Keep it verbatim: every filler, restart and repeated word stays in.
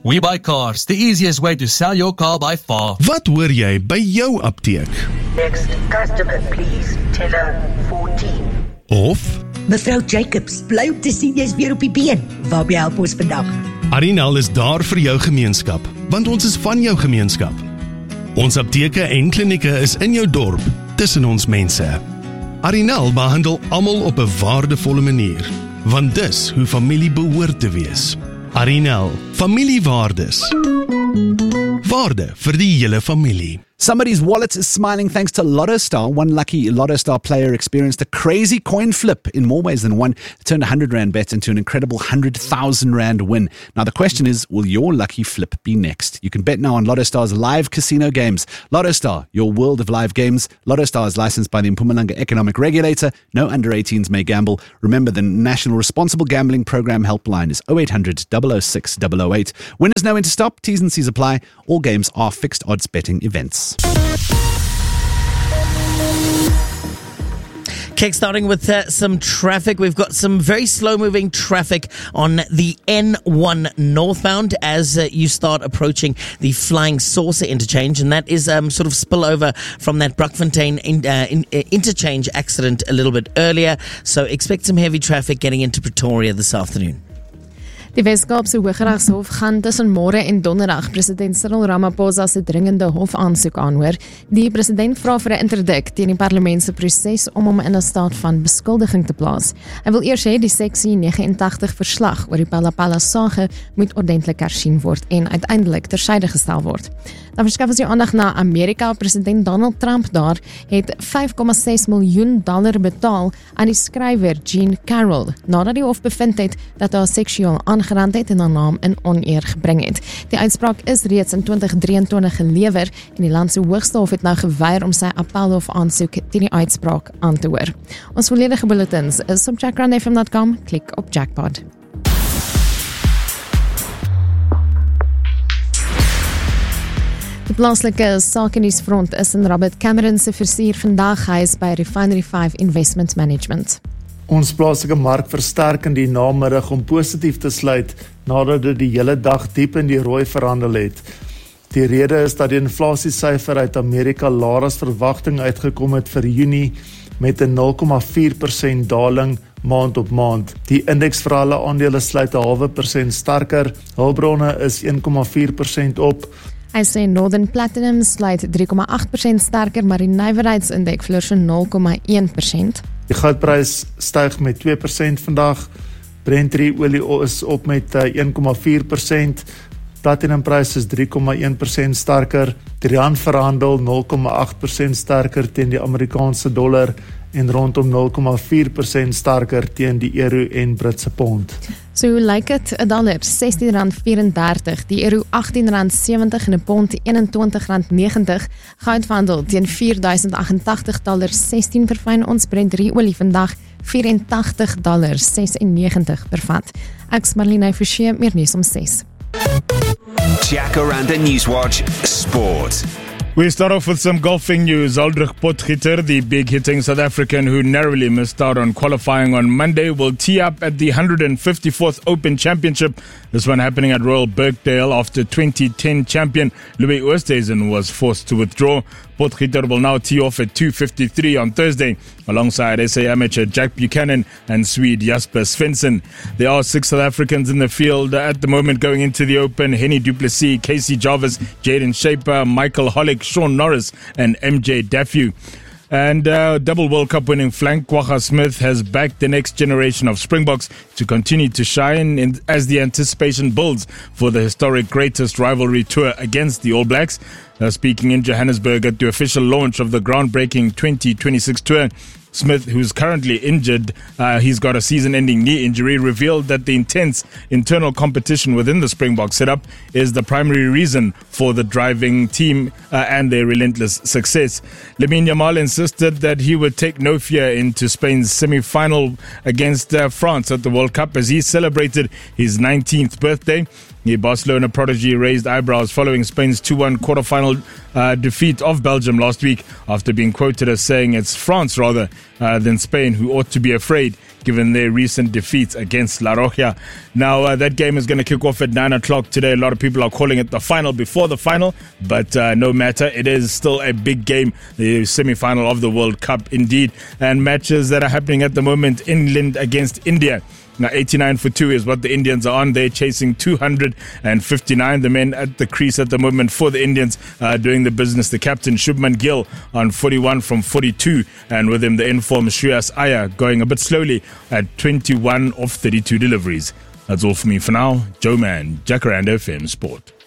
We Buy Cars, the easiest way to sell your car by far. Wat hoor jy by jou apteek? Next customer, please. Teller fourteen. Of Mevrou Jacobs, bly op te sien jy's weer op die been. Waarmee help ons vandag? Arinal is daar vir jou gemeenskap, want ons is van jou gemeenskap. Ons apteke en klinieke is in jou dorp, tussen ons mense. Arinal behandel almal op 'n waardevolle manier, want dis hoe familie behoort te wees. Arinal, familiewaardes. Waarde vir die hele familie. Somebody's wallet is smiling thanks to LottoStar. One lucky LottoStar player experienced a crazy coin flip in more ways than one. It turned a one hundred rand bet into an incredible one hundred thousand rand win. Now the question is, will your lucky flip be next? You can bet now on LottoStar's live casino games. LottoStar, your world of live games. LottoStar is licensed by the Mpumalanga Economic Regulator. No under eighteens may gamble. Remember, the National Responsible Gambling Program helpline is oh eight hundred, double oh six, double oh eight. Winners know when to stop. T's and C's apply. All games are fixed odds betting events. Kickstarting with uh, some traffic. We've got some very slow-moving traffic on the N one northbound as uh, you start approaching the Flying Saucer interchange, and that is um, sort of spillover from that Brockfontein in, uh, in, uh, interchange accident a little bit earlier. So expect some heavy traffic getting into Pretoria this afternoon. Die Wes-Kaapse Hooggeregshof gaan tussen môre en donderdag president Cyril Ramaphosa se dringende hofaansoek aanhoor. Die president vra vir 'n interdik teen die parlementse proses om hom in 'n staat van beskuldiging te plaas. Hy wil eers hê die seksie negenentagtig verslag oor die Palapala sage moet ordentlik hersien word en uiteindelik tersyde gestel word. Dan verskaf ons jou aandag na Amerika. President Donald Trump daar het vyf komma ses miljoen dollar betaal aan die skrywer Jean Carroll, nadat die hof bevind het dat haar seksueel aangerand het en haar naam in oneer gebring het. Die uitspraak is reeds in twintig drieëntwintig gelewer en die land se hoogste hof het nou geweier om sy appelhof aansoek teen die uitspraak aan te hoor. Ons volledige bulletins is op jack rand f m dot com. Klik op Jackpot. Die plaaslike sakenuusfront is in Robert Cameron se versier vandag. Hy is by Refinery vyf Investment Management. Ons plaaslike mark versterk in die namiddag om positief te sluit nadat dit die hele dag diep in die rooi verhandel het. Die rede is dat die inflasiesyfer uit Amerika laer as verwagting uitgekom het vir Junie met 'n nul komma vier persent daling maand op maand. Die indeks vir alle aandele sluit 'n halwe persent sterker. Hulpbronne is een komma vier persent op. Hy sê Northern Platinum sluit drie komma agt persent sterker, maar die nywerheidsindeks verloor so nul komma een persent. Die goudprys styg met twee persent vandag. Brent olie is op met een komma vier persent. Platinumprys is drie komma een persent sterker. Die rand verhandel nul komma agt persent sterker teen die Amerikaanse dollar en rondom nul komma vier persent sterker teen die euro en Britse pond. So hoe lyk dit? 'n dollar sestien rand vierendertig, die euro agttien rand sewentig en 'n pond eenentwintig rand negentig. Goud verhandel teen vier duisend agt-en-tagtig dollar sestien per fyn ons. Brent olie vandag vyf en tagtig dollar sesennegentig per vat. Ek's Marlene Forsie, meer nuus om ses. Jacaranda Newswatch Sport. We start off with some golfing news. Aldrich Potgieter, the big-hitting South African who narrowly missed out on qualifying on Monday, will tee up at the one hundred fifty-fourth Open Championship. This one happening at Royal Birkdale after twenty ten champion Louis Oosthuizen was forced to withdraw. Potgieter will now tee off at two fifty-three on Thursday, alongside S A amateur Jack Buchanan and Swede Jasper Svensson. There are six South Africans in the field at the moment going into the Open: Henny du Plessis, Casey Jarvis, Jaden Shaper, Michael Hollick, Sean Norris and M J Daffue. And uh, double World Cup winning flank Kwagga Smith has backed the next generation of Springboks to continue to shine in, as the anticipation builds for the historic greatest rivalry tour against the All Blacks. Uh, speaking in Johannesburg at the official launch of the groundbreaking twenty twenty-six tour, Smith, who's currently injured, uh, he's got a season-ending knee injury, revealed that the intense internal competition within the Springbok setup is the primary reason for the driving team uh, and their relentless success. Lamine Yamal insisted that he would take no fear into Spain's semi-final against uh, France at the World Cup as he celebrated his nineteenth birthday. The Barcelona prodigy raised eyebrows following Spain's two one quarter-final uh, defeat of Belgium last week after being quoted as saying it's France rather uh, than Spain who ought to be afraid. given their recent defeat against La Roja. Now, uh, that game is going to kick off at nine o'clock today. A lot of people are calling it the final before the final, but uh, no matter. It is still a big game, the semi-final of the World Cup indeed. And matches that are happening at the moment, England against India. Now, eighty-nine for two is what the Indians are on. They're chasing two hundred fifty-nine. The men at the crease at the moment for the Indians uh, doing the business. The captain, Shubman Gill, on forty-one from forty-two. And with him, the informed Shreyas Iyer going a bit slowly at twenty-one of thirty-two deliveries. That's all for me for now. Joe Man, Jacaranda F M Sport.